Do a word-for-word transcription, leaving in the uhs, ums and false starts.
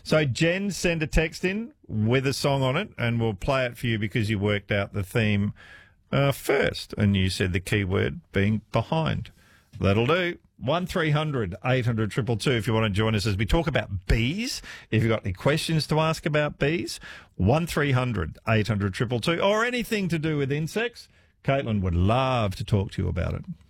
So, Jen, send a text in with a song on it, and we'll play it for you because you worked out the theme uh, first, and you said the key word being behind. That'll do. one three hundred eight hundred two two two if you want to join us as we talk about bees. If you've got any questions to ask about bees, one three hundred eight hundred two two two, or anything to do with insects, Caitlin would love to talk to you about it.